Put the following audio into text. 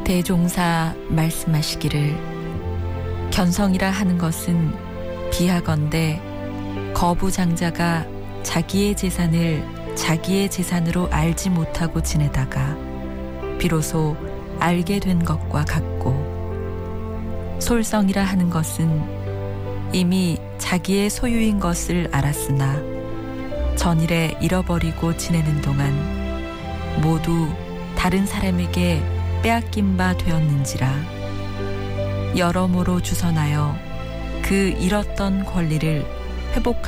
대종사 말씀하시기를 견성이라 하는 것은 비하건대 거부장자가 자기의 재산을 자기의 재산으로 알지 못하고 지내다가 비로소 알게 된 것과 같고, 솔성이라 하는 것은 이미 자기의 소유인 것을 알았으나 전일에 잃어버리고 지내는 동안 모두 다른 사람에게 빼앗긴 바 되었는지라 여러모로 주선하여 그 잃었던 권리를 회복하고